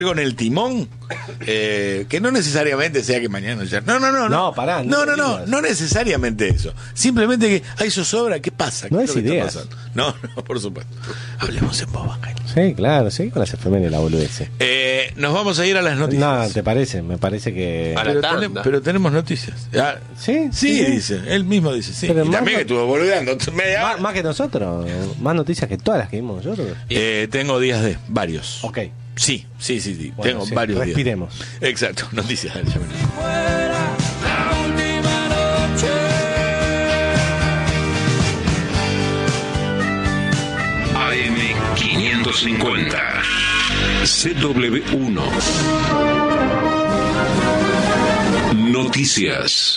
con el timón, que no necesariamente sea que mañana ya. No, pará. No necesariamente eso. Simplemente que hay zozobra, ¿qué pasa? No ¿Qué es lo que está ideas. pasando? No, por supuesto. Hablemos en voz baja. Sí, claro, sí, con las efemérides, la boludez. Nos vamos a ir a las noticias. No, ¿te parece? Me parece que... Pero tenemos noticias. ¿Sí? Sí, dice. Él mismo dice, sí. Pero y también que estuvo boludeando media hora. Más que nosotros. Más noticias que todas las que vimos nosotros. Tengo días de varios. Ok. Sí. Bueno, Tengo sí, varios respiremos. días. Exacto, noticias. Ya venimos. AM550 CW1 Noticias.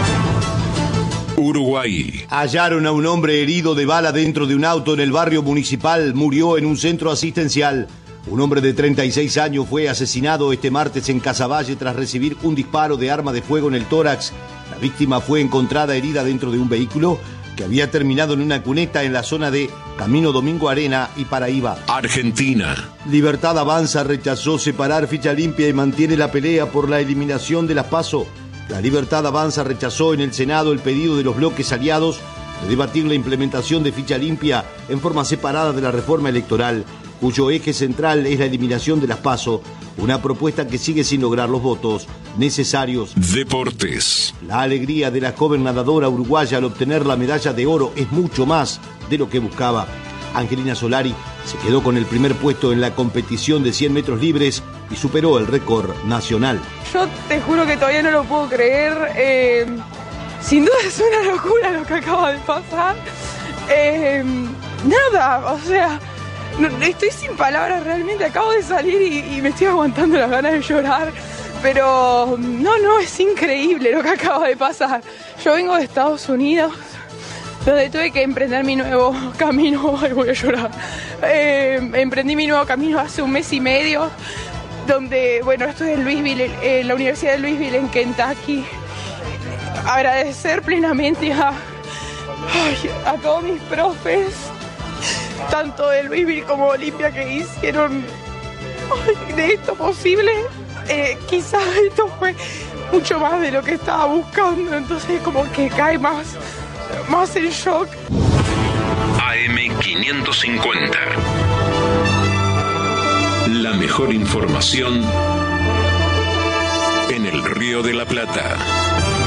Uruguay. Hallaron a un hombre herido de bala dentro de un auto en el barrio municipal. Murió en un centro asistencial. Un hombre de 36 años fue asesinado este martes en Casaballe tras recibir un disparo de arma de fuego en el tórax. La víctima fue encontrada herida dentro de un vehículo que había terminado en una cuneta en la zona de Camino Domingo Arena y Paraíba. Argentina. Libertad Avanza rechazó separar ficha limpia y mantiene la pelea por la eliminación de las PASO. La Libertad Avanza rechazó en el Senado el pedido de los bloques aliados de debatir la implementación de ficha limpia en forma separada de la reforma electoral, cuyo eje central es la eliminación de las PASO, una propuesta que sigue sin lograr los votos necesarios. Deportes. La alegría de la joven nadadora uruguaya al obtener la medalla de oro es mucho más de lo que buscaba. Angelina Solari se quedó con el primer puesto en la competición de 100 metros libres y superó el récord nacional. Yo te juro que todavía no lo puedo creer. Sin duda es una locura lo que acaba de pasar. Nada, o sea, estoy sin palabras realmente. Acabo de salir y me estoy aguantando las ganas de llorar. Pero no, es increíble lo que acaba de pasar. Yo vengo de Estados Unidos, donde tuve que emprender mi nuevo camino. Ay, voy a llorar. Emprendí mi nuevo camino hace un mes y medio, donde, bueno, estoy en Louisville, en la Universidad de Louisville, en Kentucky. Agradecer plenamente a todos mis profes, tanto de Louisville como Olimpia, que hicieron de esto posible. Quizás esto fue mucho más de lo que estaba buscando, entonces como que cae más en shock. AM550. La mejor información en el Río de la Plata.